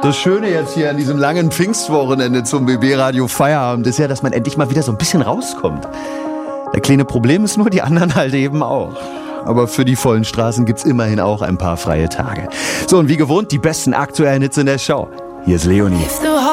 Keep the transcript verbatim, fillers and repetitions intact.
Das Schöne jetzt hier an diesem langen Pfingstwochenende zum B B-Radio Feierabend ist ja, dass man endlich mal wieder so ein bisschen rauskommt. Der kleine Problem ist nur, die anderen halt eben auch. Aber für die vollen Straßen gibt's immerhin auch ein paar freie Tage. So, und wie gewohnt, die besten aktuellen Hits in der Show. Hier ist Leonie.